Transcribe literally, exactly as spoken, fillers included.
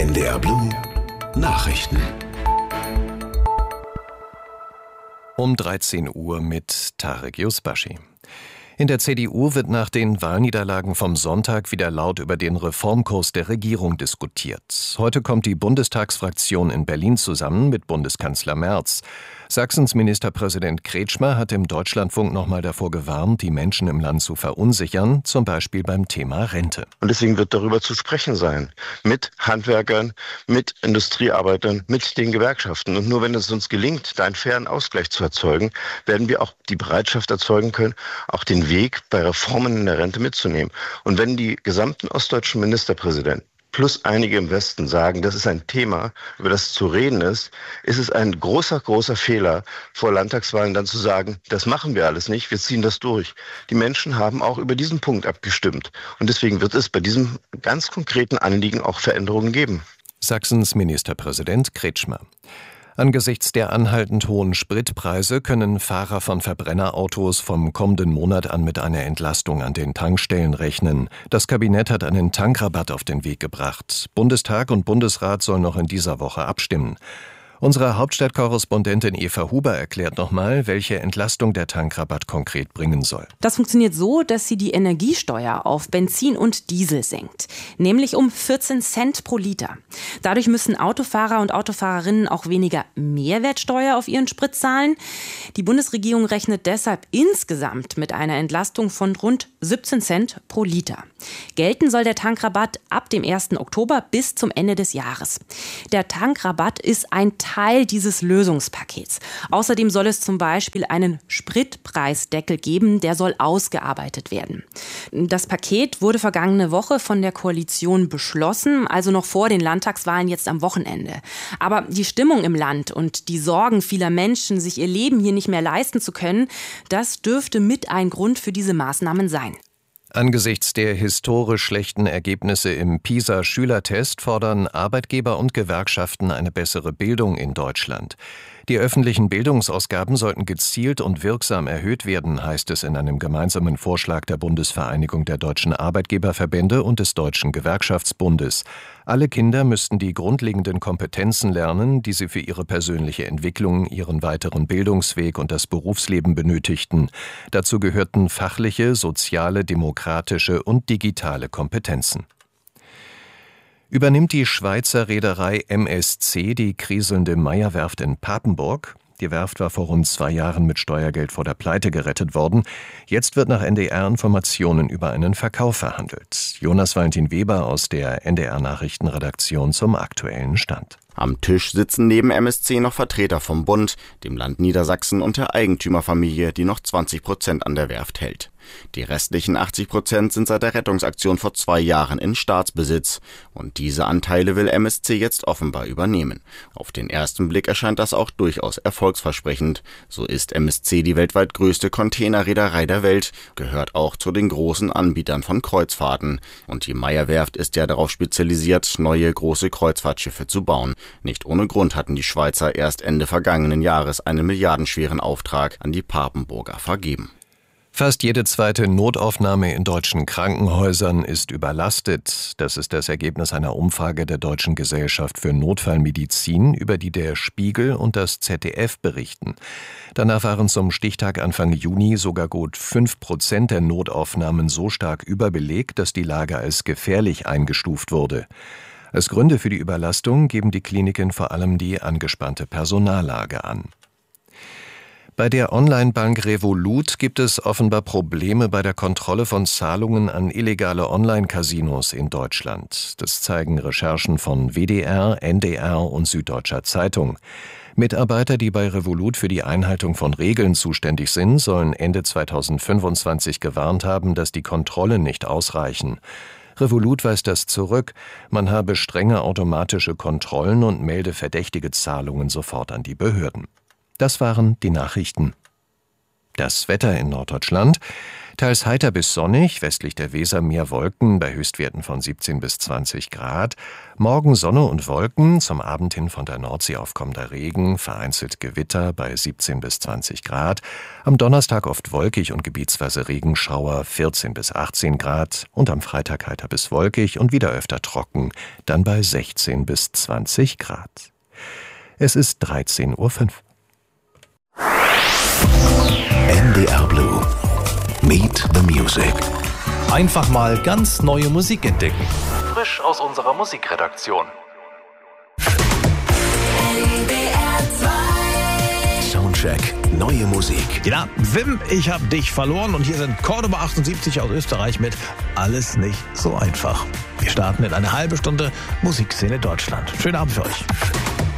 N D R Blue Nachrichten. Um dreizehn Uhr mit Tarek Yusbashi. In der C D U wird nach den Wahlniederlagen vom Sonntag wieder laut über den Reformkurs der Regierung diskutiert. Heute kommt die Bundestagsfraktion in Berlin zusammen mit Bundeskanzler Merz. Sachsens Ministerpräsident Kretschmer hat im Deutschlandfunk nochmal davor gewarnt, die Menschen im Land zu verunsichern, zum Beispiel beim Thema Rente. Und deswegen wird darüber zu sprechen sein. Mit Handwerkern, mit Industriearbeitern, mit den Gewerkschaften. Und nur wenn es uns gelingt, da einen fairen Ausgleich zu erzeugen, werden wir auch die Bereitschaft erzeugen können, auch den Weg bei Reformen in der Rente mitzunehmen. Und wenn die gesamten ostdeutschen Ministerpräsidenten plus einige im Westen sagen, das ist ein Thema, über das zu reden ist, ist es ein großer, großer Fehler, vor Landtagswahlen dann zu sagen, das machen wir alles nicht, wir ziehen das durch. Die Menschen haben auch über diesen Punkt abgestimmt. Und deswegen wird es bei diesem ganz konkreten Anliegen auch Veränderungen geben. Sachsens Ministerpräsident Kretschmer. Angesichts der anhaltend hohen Spritpreise können Fahrer von Verbrennerautos vom kommenden Monat an mit einer Entlastung an den Tankstellen rechnen. Das Kabinett hat einen Tankrabatt auf den Weg gebracht. Bundestag und Bundesrat sollen noch in dieser Woche abstimmen. Unsere Hauptstadtkorrespondentin Eva Huber erklärt nochmal, welche Entlastung der Tankrabatt konkret bringen soll. Das funktioniert so, dass sie die Energiesteuer auf Benzin und Diesel senkt. Nämlich um vierzehn Cent pro Liter. Dadurch müssen Autofahrer und Autofahrerinnen auch weniger Mehrwertsteuer auf ihren Sprit zahlen. Die Bundesregierung rechnet deshalb insgesamt mit einer Entlastung von rund siebzehn Cent pro Liter. Gelten soll der Tankrabatt ab dem ersten Oktober bis zum Ende des Jahres. Der Tankrabatt ist ein Teil dieses Lösungspakets. Außerdem soll es zum Beispiel einen Spritpreisdeckel geben, der soll ausgearbeitet werden. Das Paket wurde vergangene Woche von der Koalition beschlossen, also noch vor den Landtagswahlen jetzt am Wochenende. Aber die Stimmung im Land und die Sorgen vieler Menschen, sich ihr Leben hier nicht mehr leisten zu können, das dürfte mit ein Grund für diese Maßnahmen sein. Angesichts der historisch schlechten Ergebnisse im PISA-Schülertest fordern Arbeitgeber und Gewerkschaften eine bessere Bildung in Deutschland. Die öffentlichen Bildungsausgaben sollten gezielt und wirksam erhöht werden, heißt es in einem gemeinsamen Vorschlag der Bundesvereinigung der deutschen Arbeitgeberverbände und des Deutschen Gewerkschaftsbundes. Alle Kinder müssten die grundlegenden Kompetenzen lernen, die sie für ihre persönliche Entwicklung, ihren weiteren Bildungsweg und das Berufsleben benötigten. Dazu gehörten fachliche, soziale, demokratische und digitale Kompetenzen. Übernimmt die Schweizer Reederei M S C die kriselnde Meyer-Werft in Papenburg? Die Werft war vor rund zwei Jahren mit Steuergeld vor der Pleite gerettet worden. Jetzt wird nach N D R-Informationen über einen Verkauf verhandelt. Jonas Valentin Weber aus der N D R-Nachrichtenredaktion zum aktuellen Stand. Am Tisch sitzen neben M S C noch Vertreter vom Bund, dem Land Niedersachsen und der Eigentümerfamilie, die noch zwanzig Prozent an der Werft hält. Die restlichen achtzig Prozent sind seit der Rettungsaktion vor zwei Jahren in Staatsbesitz. Und diese Anteile will M S C jetzt offenbar übernehmen. Auf den ersten Blick erscheint das auch durchaus erfolgsversprechend. So ist M S C die weltweit größte Containerreederei der Welt, gehört auch zu den großen Anbietern von Kreuzfahrten. Und die Meyer-Werft ist ja darauf spezialisiert, neue große Kreuzfahrtschiffe zu bauen. Nicht ohne Grund hatten die Schweizer erst Ende vergangenen Jahres einen milliardenschweren Auftrag an die Papenburger vergeben. Fast jede zweite Notaufnahme in deutschen Krankenhäusern ist überlastet. Das ist das Ergebnis einer Umfrage der Deutschen Gesellschaft für Notfallmedizin, über die der Spiegel und das Z D F berichten. Danach waren zum Stichtag Anfang Juni sogar gut fünf Prozent der Notaufnahmen so stark überbelegt, dass die Lage als gefährlich eingestuft wurde. Als Gründe für die Überlastung geben die Kliniken vor allem die angespannte Personallage an. Bei der Online-Bank Revolut gibt es offenbar Probleme bei der Kontrolle von Zahlungen an illegale Online-Casinos in Deutschland. Das zeigen Recherchen von W D R, N D R und Süddeutscher Zeitung. Mitarbeiter, die bei Revolut für die Einhaltung von Regeln zuständig sind, sollen Ende zweitausendfünfundzwanzig gewarnt haben, dass die Kontrollen nicht ausreichen. Revolut weist das zurück. Man habe strenge automatische Kontrollen und melde verdächtige Zahlungen sofort an die Behörden. Das waren die Nachrichten. Das Wetter in Norddeutschland: teils heiter bis sonnig, westlich der Weser mehr Wolken bei Höchstwerten von siebzehn bis zwanzig Grad. Morgen Sonne und Wolken, zum Abend hin von der Nordsee aufkommender Regen, vereinzelt Gewitter bei siebzehn bis zwanzig Grad. Am Donnerstag oft wolkig und gebietsweise Regenschauer, vierzehn bis achtzehn Grad. Und am Freitag heiter bis wolkig und wieder öfter trocken, dann bei sechzehn bis zwanzig Grad. Es ist dreizehn Uhr fünf. N D R Blue. Meet the Music. Einfach mal ganz neue Musik entdecken. Frisch aus unserer Musikredaktion. Soundcheck. Neue Musik. Ja, Wim, ich hab dich verloren und hier sind Cordoba achtundsiebzig aus Österreich mit Alles nicht so einfach. Wir starten in eine halbe Stunde Musikszene Deutschland. Schönen Abend für euch.